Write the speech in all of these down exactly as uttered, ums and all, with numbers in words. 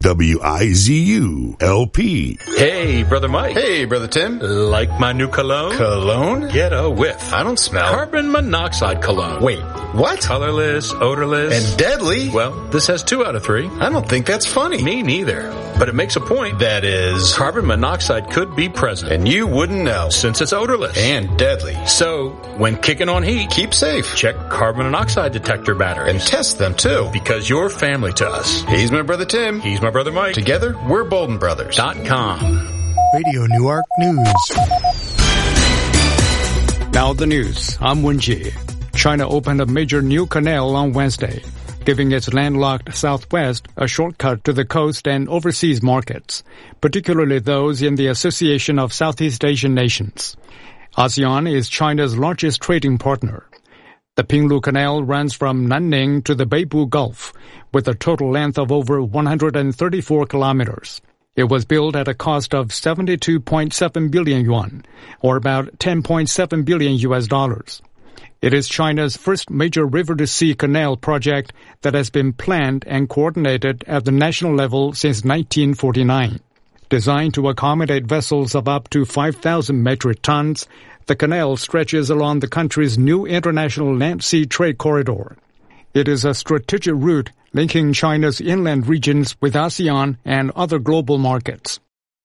W I Z U L P. Hey, Brother Mike. Hey, Brother Tim. Like my new cologne? Cologne? Get a whiff. I don't smell. Carbon monoxide cologne. Wait, what? Colorless, odorless. And deadly? Well, this has two out of three. I don't think that's funny. Me neither. But it makes a point. That is... Carbon monoxide could be present. And you wouldn't know. Since it's odorless. And deadly. So, when kicking on heat, keep safe. Check carbon monoxide detector batteries. And test them too. Because you're family to us. He's my brother Tim. He's my brother Mike. Together, we're Bolden Brothers. Dot com. Radio Newark News. Now the news. I'm Wen-ji. China opened a major new canal on Wednesday, giving its landlocked southwest a shortcut to the coast and overseas markets, particularly those in the Association of Southeast Asian Nations. ASEAN is China's largest trading partner. The Pinglu Canal runs from Nanning to the Beibu Gulf, with a total length of over one hundred thirty-four kilometers. It was built at a cost of seventy-two point seven billion yuan, or about ten point seven billion U S dollars. It is China's first major river-to-sea canal project that has been planned and coordinated at the national level since nineteen forty-nine. Designed to accommodate vessels of up to five thousand metric tons, the canal stretches along the country's new international land-sea trade corridor. It is a strategic route linking China's inland regions with ASEAN and other global markets.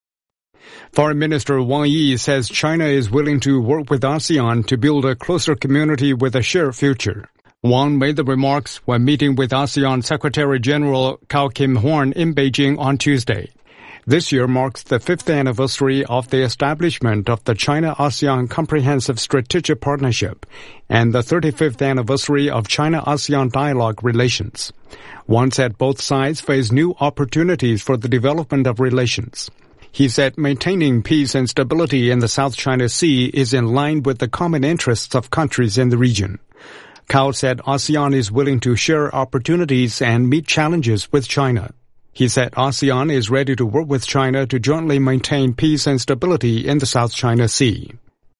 Foreign Minister Wang Yi says China is willing to work with ASEAN to build a closer community with a shared future. Wang made the remarks when meeting with ASEAN Secretary-General Kao Kim-horn in Beijing on Tuesday. This year marks the fifth anniversary of the establishment of the China-ASEAN Comprehensive Strategic Partnership and the thirty-fifth anniversary of China-ASEAN dialogue relations. Wang said both sides face new opportunities for the development of relations. He said maintaining peace and stability in the South China Sea is in line with the common interests of countries in the region. Kao said ASEAN is willing to share opportunities and meet challenges with China. He said ASEAN is ready to work with China to jointly maintain peace and stability in the South China Sea.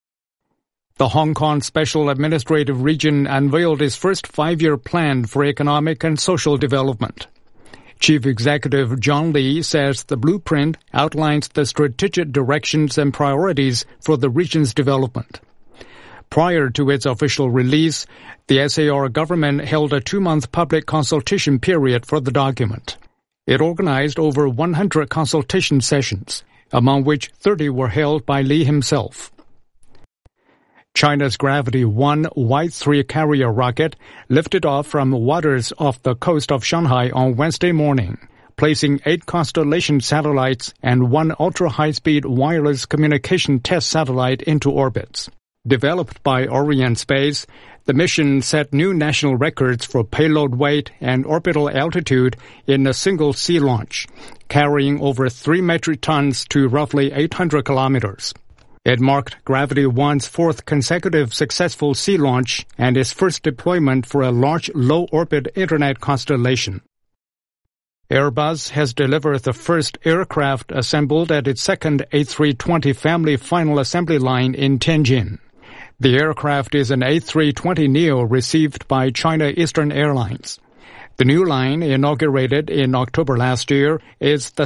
The Hong Kong Special Administrative Region unveiled its first five-year plan for economic and social development. Chief Executive John Lee says the blueprint outlines the strategic directions and priorities for the region's development. Prior to its official release, the S A R government held a two-month public consultation period for the document. It organized over one hundred consultation sessions, among which thirty were held by Lee himself. China's Gravity one Y three carrier rocket lifted off from waters off the coast of Shanghai on Wednesday morning, placing eight constellation satellites and one ultra-high-speed wireless communication test satellite into orbits. Developed by Orient Space, the mission set new national records for payload weight and orbital altitude in a single sea launch, carrying over three metric tons to roughly eight hundred kilometers. It marked Gravity one's fourth consecutive successful sea launch and its first deployment for a large low-orbit Internet constellation. Airbus has delivered the first aircraft assembled at its second A three twenty family final assembly line in Tianjin. The aircraft is an A three twenty neo received by China Eastern Airlines. The new line, inaugurated in October last year, is the